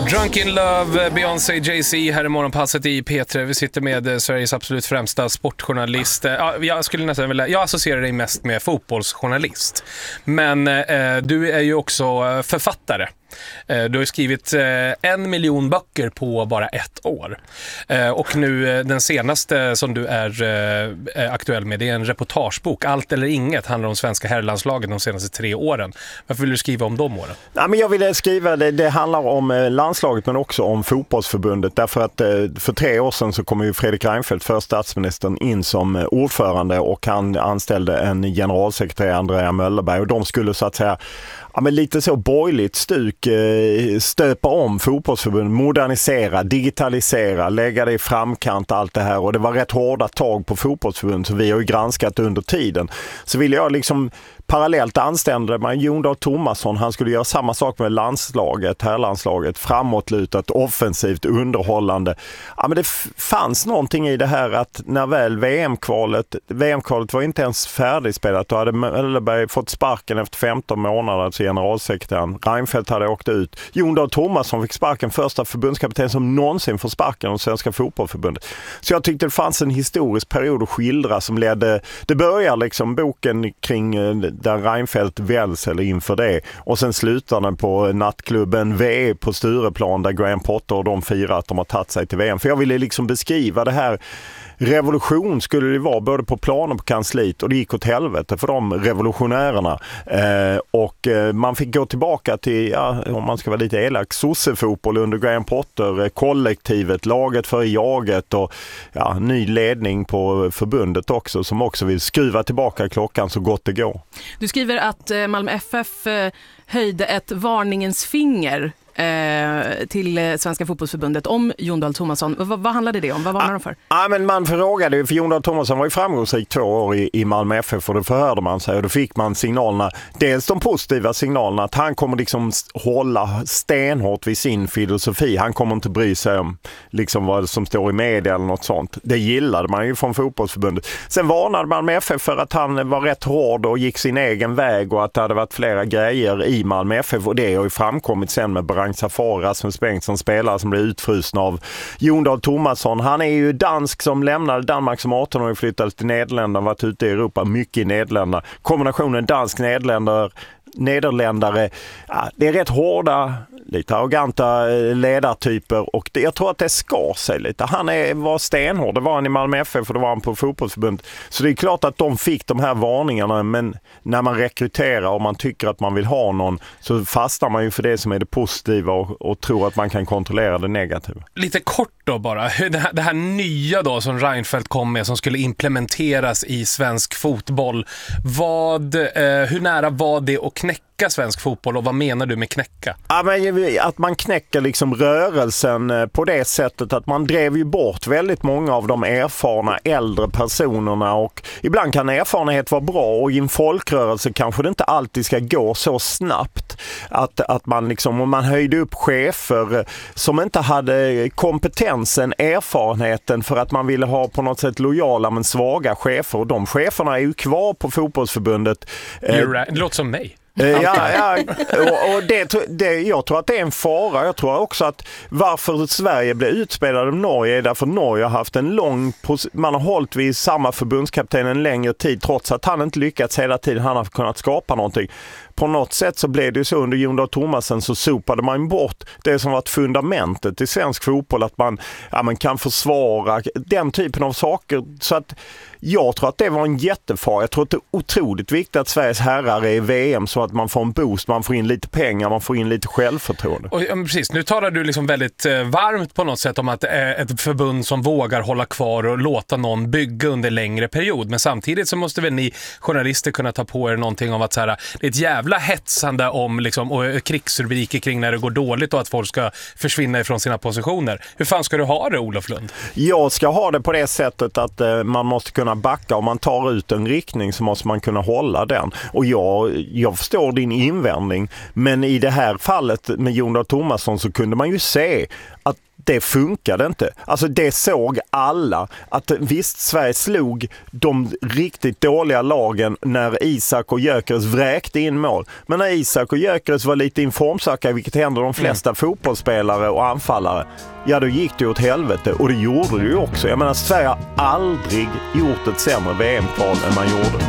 Drunk in Love, Beyoncé, Jay-Z här i morgonpasset i P3. Vi sitter med Sveriges absolut främsta sportjournalist. Jag skulle nästan vilja, jag associerar dig mest med fotbollsjournalist. Men du är ju också författare. Du har skrivit 1 miljon böcker på bara ett år. Och nu den senaste som du är aktuell med, det är en reportagebok. Allt eller inget handlar om svenska herrlandslaget de senaste 3 åren. Varför vill du skriva om de åren? Ja, men jag ville skriva, det handlar om landslaget men också om fotbollsförbundet. Därför att för 3 år sedan så kom ju Fredrik Reinfeldt, för statsministern, in som ordförande och han anställde en generalsekreterare, Andrea Möllerberg. Och de skulle så att säga men lite så borgerligt stuk stöpa om fotbollsförbundet, modernisera, digitalisera, lägga det i framkant, allt det här. Och det var rätt hårda tag på fotbollsförbundet, så vi har ju granskat under tiden. Så ville jag liksom parallellt anställde man Jon Dahl Tomasson. Han skulle göra samma sak med landslaget, herrlandslaget, framåtlutat, offensivt, underhållande. Ja, men det fanns någonting i det här att när väl VM-kvalet var inte ens färdigspelat, då hade Möllerberg fått sparken efter 15 månader, alltså generalsekreteraren. Reinfeldt hade åkt ut. Jon Dahl Tomasson fick sparken, första förbundskapten som någonsin får sparken av Svenska fotbollsförbundet. Så jag tyckte det fanns en historisk period att skildra som ledde, det börjar liksom boken kring där Reinfeldt väljs eller inför det. Och sen slutar den på nattklubben VE på Stureplan där Graham Potter och de firar att de har tagit sig till VM. För jag ville liksom beskriva det här. Revolution skulle det vara både på plan och på kansliet, och det gick åt helvete för de revolutionärerna. Och man fick gå tillbaka till, om man ska vara lite elak, sossefotboll under Graham Potter, kollektivet, laget för jaget och ny ledning på förbundet också, som också vill skruva tillbaka klockan så gott det går. Du skriver att Malmö FF höjde ett varningens finger till Svenska fotbollsförbundet om Jon Dahl Tomasson. Vad handlade det om? Vad varnade de för? Ja, men man frågade ju, för Jon Dahl Tomasson var ju framgångsrik 2 år i Malmö FF, och då förhörde man sig och då fick man signalerna, dels de positiva signalerna att han kommer liksom hålla stenhårt vid sin filosofi. Han kommer inte bry sig om liksom vad som står i media eller något sånt. Det gillade man ju från fotbollsförbundet. Sen varnade man med FF för att han var rätt hård och gick sin egen väg och att det hade varit flera grejer i Malmö FF, och det har ju framkommit sen med Safari, Rasmus Bengtsson, spelare som blev utfrusna av Jon Dahl Tomasson. Han är ju dansk som lämnade Danmark som 18 och flyttade till Nederländerna, varit ute i Europa mycket i Nederländerna. Kombinationen dansk-nederländare, det är rätt hårda, lite arroganta ledartyper, och jag tror att det skar sig lite. Han var stenhård, det var han i Malmö FF och det var han på fotbollsförbundet. Så det är klart att de fick de här varningarna, men när man rekryterar och man tycker att man vill ha någon, så fastnar man ju för det som är det positiva och tror att man kan kontrollera det negativa. Lite kort då bara, det här nya då som Reinfeldt kom med som skulle implementeras i svensk fotboll, hur nära var det att knäcka svensk fotboll, och vad menar du med knäcka? Ja, men att man knäcker liksom rörelsen på det sättet att man drev ju bort väldigt många av de erfarna äldre personerna, och ibland kan erfarenhet vara bra, och i en folkrörelse kanske det inte alltid ska gå så snabbt att man liksom, om man höjde upp chefer som inte hade kompetensen, erfarenheten, för att man ville ha på något sätt lojala men svaga chefer, och de cheferna är ju kvar på fotbollsförbundet. Det låter som mig. Och jag tror att det är en fara. Jag tror också att varför Sverige blev utspelade av Norge är därför Norge har haft man har hållit vid samma förbundskapten en längre tid, trots att han inte lyckats hela tiden. Han har kunnat skapa någonting. På något sätt så blev det så under Jon Dahl Tomasson, så sopade man bort det som var ett fundamentet i svensk fotboll, att man kan försvara den typen av saker. Så att jag tror att det var en jättefara. Jag tror att det är otroligt viktigt att Sveriges herrar är i VM, så att man får en boost, man får in lite pengar, man får in lite självförtroende. Och, precis, nu talar du liksom väldigt varmt på något sätt om att ett förbund som vågar hålla kvar och låta någon bygga under längre period. Men samtidigt så måste väl ni journalister kunna ta på er någonting om att så här, det är ett jävla hetsande om liksom, och krigsrubriker kring när det går dåligt och att folk ska försvinna ifrån sina positioner. Hur fan ska du ha det, Olof Lund? Jag ska ha det på det sättet att man måste kunna backa. Om man tar ut en riktning så måste man kunna hålla den. Och jag förstår din invändning, men i det här fallet med Jon Dahl Tomasson så kunde man ju se att Det funkade inte. Alltså det såg alla. Att visst, Sverige slog de riktigt dåliga lagen när Isak och Gyökeres vräkte in mål. Men när Isak och Gyökeres var lite informsökare, vilket händer de flesta fotbollsspelare och anfallare, ja då gick det åt helvete. Och det gjorde det ju också. Jag menar, Sverige har aldrig gjort ett sämre VM-kval än man gjorde.